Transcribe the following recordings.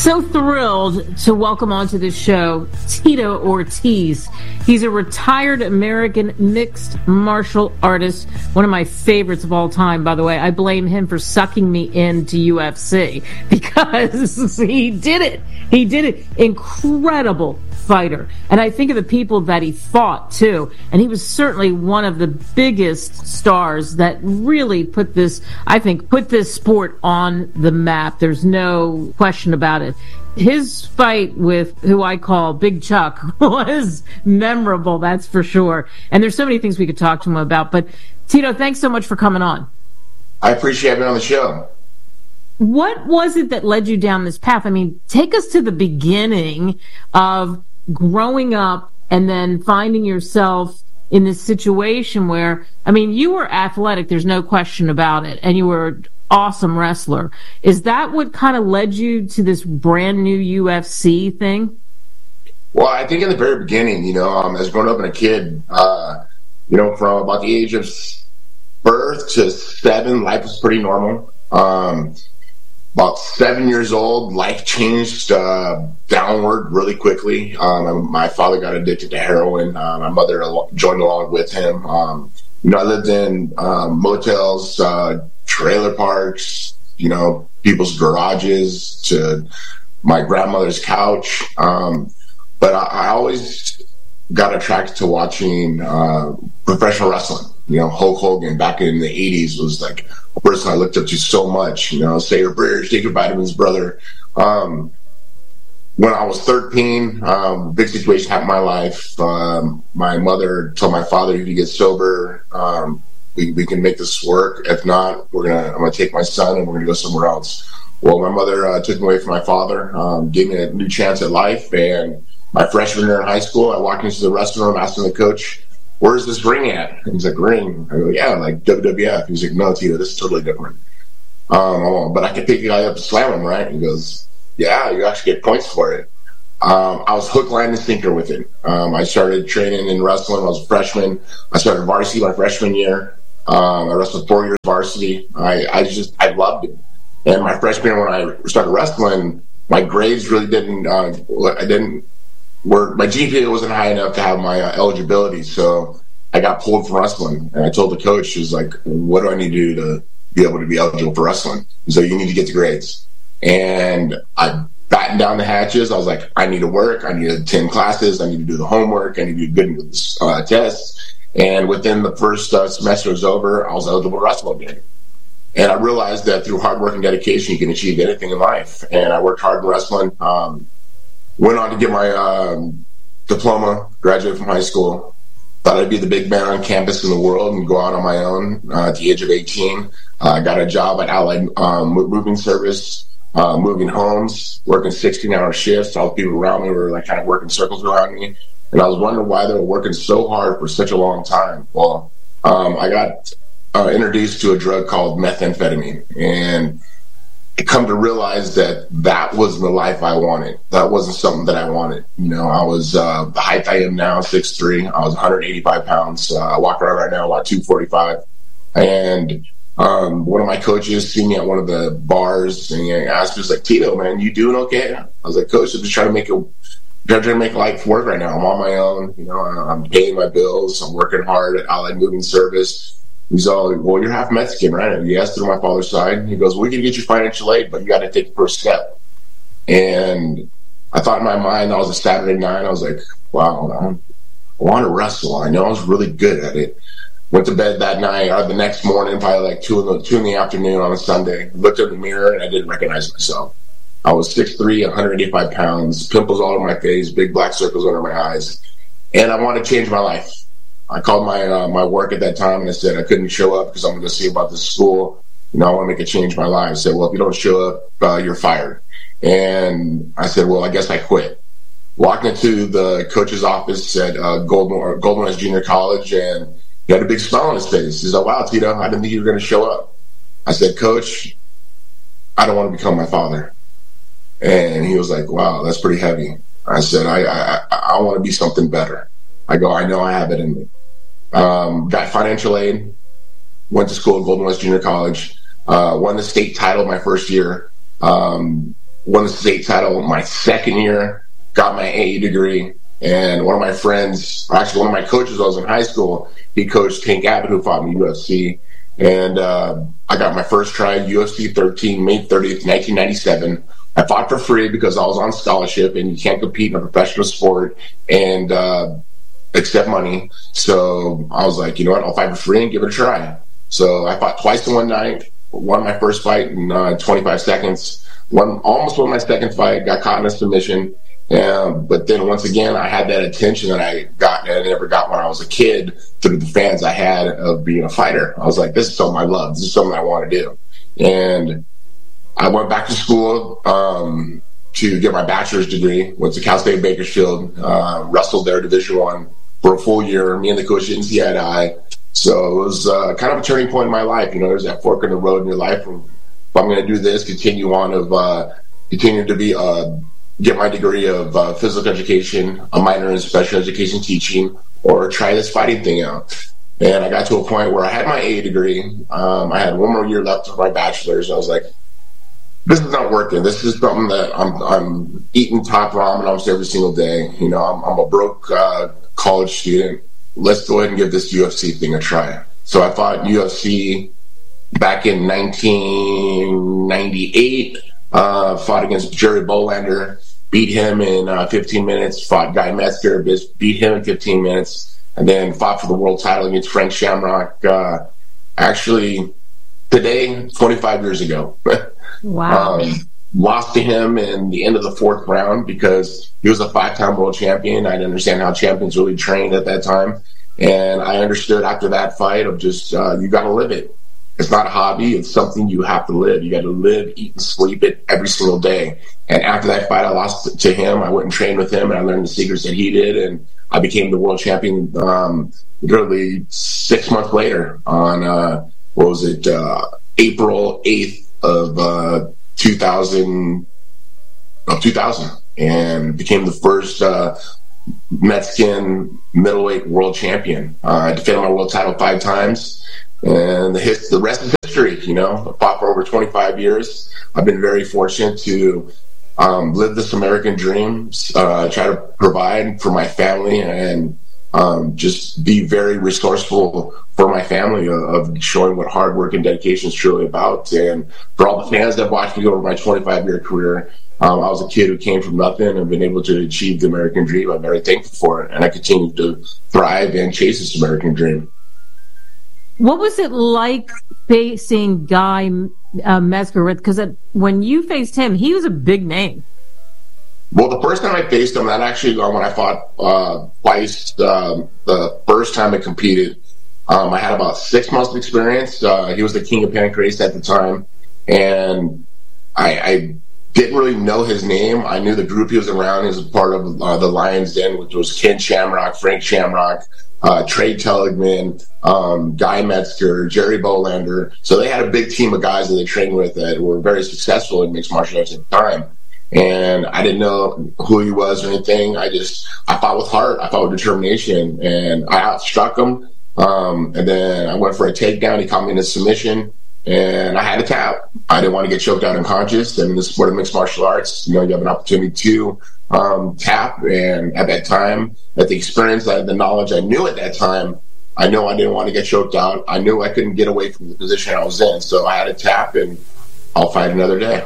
So thrilled to welcome onto the show Tito Ortiz. He's a retired American mixed martial artist, one of my favorites of all time, by the way. I blame him for sucking me into UFC because he did it. He did it. Incredible fighter. And I think of the people that he fought, too. And he was certainly one of the biggest stars that really put this sport on the map. There's no question about it. His fight with who I call Big Chuck was memorable, that's for sure. And there's so many things we could talk to him about. But Tito, thanks so much for coming on. I appreciate being on the show. What was it that led you down this path? I mean, take us to the beginning of growing up and then finding yourself in this situation where, I mean, you were athletic, there's no question about it, and you were an awesome wrestler. Is that what kind of led you to this brand new UFC thing? Well, I think in the very beginning, as growing up in a kid, from about the age of birth to 7, life was pretty normal. About 7 years old, life changed downward really quickly. My father got addicted to heroin. My mother joined along with him. I lived in motels, trailer parks, people's garages, to my grandmother's couch. But I always got attracted to watching professional wrestling. Hulk Hogan back in the 80s was like a person I looked up to so much. Say your prayers, take your vitamins, brother. When I was 13, big situation happened in my life. My mother told my father, if you get sober, we can make this work. If not, I'm gonna take my son and we're gonna go somewhere else. Well, my mother took me away from my father, gave me a new chance at life. And my freshman year in high school, I walked into the restaurant, asking the coach, "Where's this ring at?" And he's like, "Ring?" I go, "Yeah, like WWF." He's like, "No, Tito, this is totally different. But I can pick the guy up and slam him, right?" He goes, "Yeah, you actually get points for it." I was hook, line, and sinker with it. I started training in wrestling when I was a freshman. I started varsity my freshman year. I wrestled 4 years varsity. I loved it. And my freshman year when I started wrestling, my grades really my GPA wasn't high enough to have my eligibility, so I got pulled from wrestling. And I told the coach, she was like, "What do I need to do to be able to be eligible for wrestling?" So you need to get the grades. And I battened down the hatches. I was like, I need to work. I need to attend classes. I need to do the homework. I need to do good with tests. And within the first semester was over, I was eligible to wrestle again. And I realized that through hard work and dedication, you can achieve anything in life. And I worked hard in wrestling. Went on to get my diploma, graduated from high school. Thought I'd be the big man on campus in the world and go out on my own at the age of 18. I got a job at Allied Moving Service, moving homes, working 16-hour shifts. All the people around me were like kind of working circles around me. And I was wondering why they were working so hard for such a long time. Well, I got introduced to a drug called methamphetamine. And I come to realize that wasn't the life I wanted. That wasn't something that I wanted. I was the height I am now, 6'3". I was 185 pounds. I walk around right now about 245. And one of my coaches seen me at one of the bars and he asked me, he's like, "Tito, man, you doing okay?" I was like, "Coach, I'm just trying to make life work right now. I'm on my own. I'm paying my bills. I'm working hard at Allied Moving Service." He's all, "Well, you're half Mexican, right?" Yes, through my father's side. He goes, "We can get you financial aid, but you got to take the first step." And I thought in my mind, that was a Saturday night. I was like, wow, I want to wrestle. I know I was really good at it. Went to bed that night, or the next morning, probably like 2 in the afternoon on a Sunday. Looked in the mirror, and I didn't recognize myself. I was 6'3", 185 pounds, pimples all over my face, big black circles under my eyes. And I wanted to change my life. I called my work at that time and I said I couldn't show up because I'm going to see about this school. I want to make a change in my life. I said, "Well, if you don't show up, you're fired." And I said, "Well, I guess I quit." Walked into the coach's office at Golden West Junior College, and he had a big smile on his face. He said, "Wow, Tito, I didn't think you were going to show up." I said, "Coach, I don't want to become my father." And he was like, "Wow, that's pretty heavy." I said, I want to be something better. I go, "I know I have it in me." Got financial aid, went to school at Golden West Junior College, won the state title my first year, won the state title my second year, got my AE degree. And one of my friends, actually one of my coaches I was in high school, he coached Tank Abbott, who fought in the UFC. And I got my first try at UFC 13, May 30th, 1997. I fought for free because I was on scholarship, and you can't compete in a professional sport and accept money. So I was like, you know what, I'll fight for free and give it a try. So I fought twice in one night, won my first fight in 25 seconds, almost won my second fight, got caught in a submission. But then once again, I had that attention that I never got when I was a kid through the fans I had of being a fighter. I was like, this is something I love. This is something I want to do. And I went back to school to get my bachelor's degree. Went to Cal State Bakersfield, wrestled there Division I for a full year. Me and the coach didn't see eye to eye. So it was kind of a turning point in my life. You know, there's that fork in the road in your life. If I'm going to do this, continue to be get my degree of physical education, a minor in special education teaching, or try this fighting thing out. And I got to a point where I had my A degree. I had one more year left of my bachelor's. I was like, this is not working. This is something that I'm eating top ramen almost every single day. You know, I'm a broke college student. Let's go ahead and give this UFC thing a try. So I fought UFC back in 1998. Fought against Jerry Bolander, beat him in 15 minutes, fought Guy Metzger, beat him in 15 minutes, and then fought for the world title against Frank Shamrock, actually today, 25 years ago. Wow. Lost to him in the end of the fourth round because he was a 5-time world champion. I didn't understand how champions really trained at that time. And I understood after that fight of just, you got to live it. It's not a hobby. It's something you have to live. You got to live, eat, and sleep it every single day. And after that fight, I lost to him. I went and trained with him, and I learned the secrets that he did. And I became the world champion literally 6 months later on, April 8th of 2000, and became the first Mexican middleweight world champion. I defended my world title 5 times. And the rest is history, you know. I fought for over 25 years. I've been very fortunate to live this American dream, try to provide for my family, and just be very resourceful for my family of showing what hard work and dedication is truly about. And for all the fans that watched me over my 25-year career, I was a kid who came from nothing and been able to achieve the American dream. I'm very thankful for it. And I continue to thrive and chase this American dream. What was it like facing Guy Metzger? Because when you faced him, he was a big name. Well, the first time I faced him, that actually when I fought twice. The first time I competed, I had about 6 months of experience. He was the king of Pancrase at the time, and I didn't really know his name. I knew the group he was around. He was a part of the Lions Den, which was Ken Shamrock, Frank Shamrock, Trey Telligman, Guy Metzger, Jerry Bolander. So they had a big team of guys that they trained with that were very successful in mixed martial arts at the time. And I didn't know who he was or anything. I fought with heart. I fought with determination, and I outstruck him. And then I went for a takedown. He caught me in a submission, and I had to tap. I didn't want to get choked out unconscious. And in the sport of mixed martial arts, you know, you have an opportunity to tap. And at that time, at the experience, the knowledge I knew at that time, I know I didn't want to get choked out. I knew I couldn't get away from the position I was in. So I had to tap, and I'll fight another day.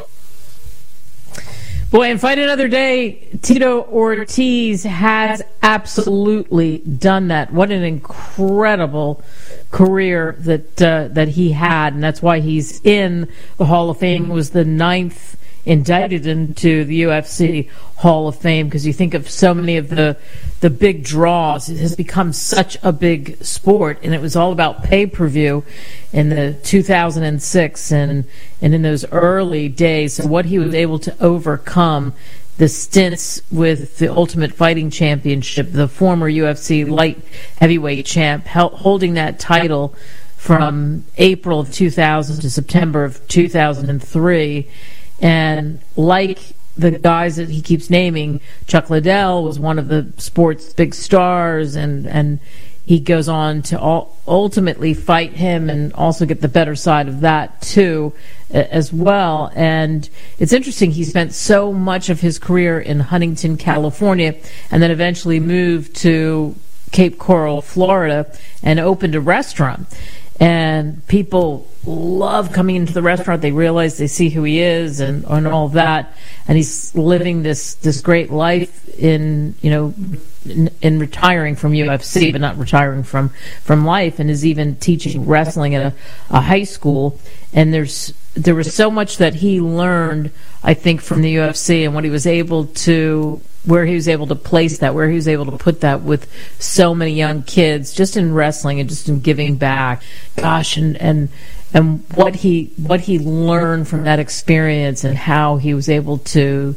Boy, and fight another day, Tito Ortiz has absolutely done that. What an incredible career that he had, and that's why he's in the Hall of Fame. He was the 9th indicted into the UFC Hall of Fame, because you think of so many of the big draws. It has become such a big sport, and it was all about pay-per-view in the 2006 and in those early days. So what he was able to overcome, the stints with the Ultimate Fighting Championship, the former UFC light heavyweight champ, holding that title from April of 2000 to September of 2003. And like the guys that he keeps naming, Chuck Liddell was one of the sport's big stars, and he goes on to ultimately fight him and also get the better side of that too as well. And it's interesting, he spent so much of his career in Huntington, California, and then eventually moved to Cape Coral, Florida, and opened a restaurant. And people love coming into the restaurant. They realize, they see who he is and all of that. And he's living this great life in retiring from UFC, but not retiring from life, and is even teaching wrestling at a high school. And there was so much that he learned, I think, from the UFC, and what he was able to, where he was able to place that, where he was able to put that with so many young kids, just in wrestling and just in giving back. Gosh, and what he learned from that experience, and how he was able to,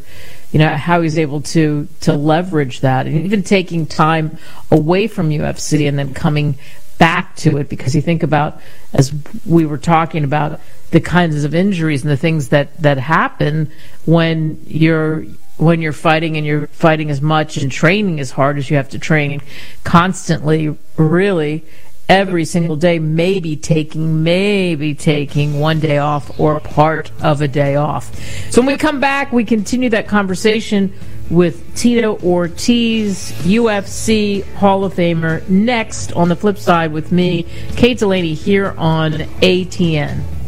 to leverage that, and even taking time away from UFC and then coming back to it, because you think about, as we were talking about, the kinds of injuries and the things that happen when you're fighting, and you're fighting as much and training as hard as you have to train constantly, really every single day, maybe taking one day off or part of a day off. So when we come back, we continue that conversation with Tito Ortiz, UFC Hall of Famer, next on The Flip Side with me, Kate Delaney, here on ATN.